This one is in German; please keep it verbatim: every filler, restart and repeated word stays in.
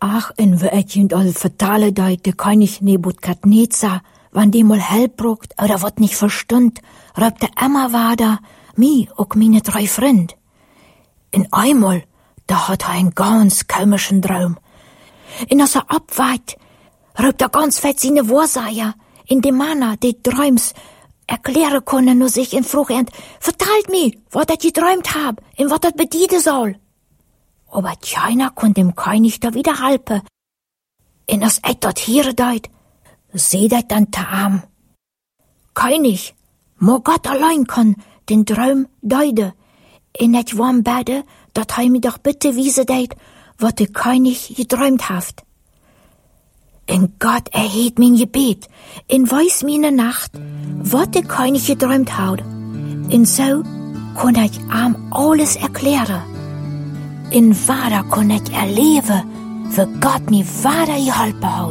Ach, en we het je al vertalen dat de koning Nebukadnezar, wann die mal help brucht oder wat nicht verstund, röpte Emma wader, mi ook meine drei Freund. In einmal, da hat er einen ganz komischen Traum. In als er abweit, röpt er ganz fett seine Wahrsager, in dem Mann, die Träums erklären können nur sich in Frucht und verteilt mir, was er geträumt hab, und was er bedienen soll. Aber keiner konnte dem König da wieder helfen. Und als er dort hier deut, seht er dann der Arm. König, mo Gott allein kann den Traum deuten. Und et warm bede, dat er mir doch bitte wiese deit, was der König geträumt haft. Und Gott erhebt mein Gebet, und weiß meine Nacht, was der König geträumt hat. Und so kann ich ihm alles erklären. In wader kann ich erleben, wie Gott mir wader geholpen hat.